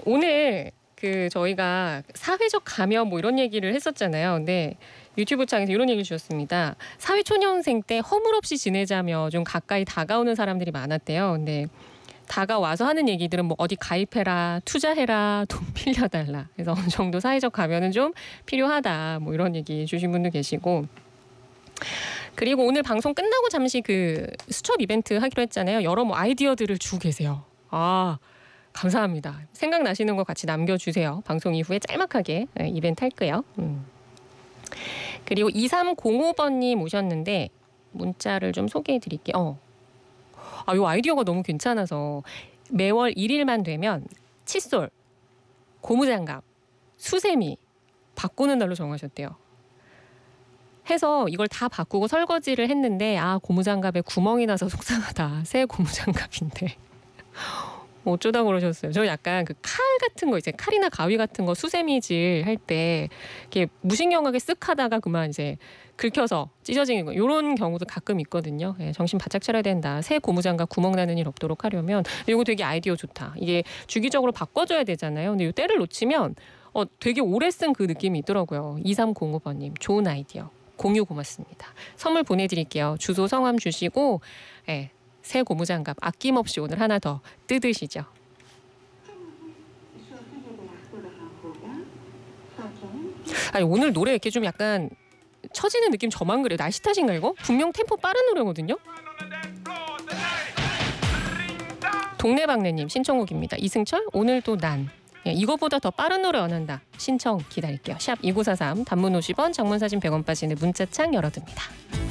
오늘 저희가 사회적 감염 뭐 이런 얘기를 했었잖아요. 근데 유튜브 창에서 이런 얘기 주셨습니다. 사회초년생 때 허물없이 지내자며 좀 가까이 다가오는 사람들이 많았대요. 근데 다가와서 하는 얘기들은 뭐 어디 가입해라, 투자해라, 돈 빌려달라. 그래서 어느 정도 사회적 감염은 좀 필요하다. 뭐 이런 얘기 주신 분도 계시고. 그리고 오늘 방송 끝나고 잠시 수첩 이벤트 하기로 했잖아요. 여러 뭐 아이디어들을 주고 계세요. 감사합니다. 생각나시는 거 같이 남겨주세요. 방송 이후에 짤막하게 이벤트 할게요. 그리고 2305번님 오셨는데 문자를 좀 소개해 드릴게요. 이 아이디어가 너무 괜찮아서 매월 1일만 되면 칫솔, 고무장갑, 수세미 바꾸는 날로 정하셨대요. 해서 이걸 다 바꾸고 설거지를 했는데 고무장갑에 구멍이 나서 속상하다. 새 고무장갑인데. 어쩌다 그러셨어요. 저 약간 칼 같은 거 이제 칼이나 가위 같은 거 수세미질 할 때 이렇게 무신경하게 쓱 하다가 그만 이제 긁혀서 찢어지는 거 이런 경우도 가끔 있거든요. 정신 바짝 차려야 된다. 새 고무장갑 구멍 나는 일 없도록 하려면 이거 되게 아이디어 좋다. 이게 주기적으로 바꿔줘야 되잖아요. 근데 이 때를 놓치면 되게 오래 쓴 그 느낌이 있더라고요. 2305번님 좋은 아이디어 공유 고맙습니다. 선물 보내드릴게요. 주소 성함 주시고 새 고무장갑 아낌없이 오늘 하나 더 뜯으시죠. 오늘 노래 이렇게 좀 약간 처지는 느낌 저만 그래요. 날씨 탓인가 이거? 분명 템포 빠른 노래거든요. 동네방네님 신청곡입니다. 이승철 오늘도 난. 이거보다 더 빠른 노래 원한다. 신청 기다릴게요. 샵 2943 단문 50원 장문사진 100원 빠지는 문자창 열어둡니다.